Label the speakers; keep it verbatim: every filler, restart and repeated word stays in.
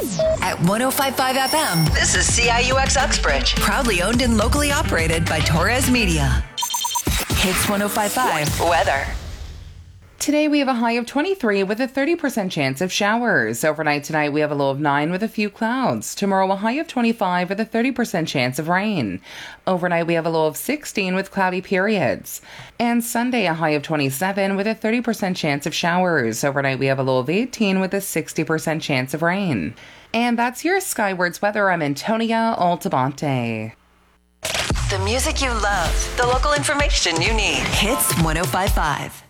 Speaker 1: At one oh five point five F M, this is C I U X Uxbridge. Proudly owned and locally operated by Torres Media. Hits one oh five point five. Weather.
Speaker 2: Today we have a high of twenty-three with a thirty percent chance of showers. Overnight tonight we have a low of nine with a few clouds. Tomorrow a high of twenty-five with a thirty percent chance of rain. Overnight we have a low of sixteen with cloudy periods. And Sunday a high of twenty-seven with a thirty percent chance of showers. Overnight we have a low of eighteen with a sixty percent chance of rain. And that's your Skywards weather. I'm Antonia Altamonte.
Speaker 1: The music you love, the local information you need. Hits one oh five point five.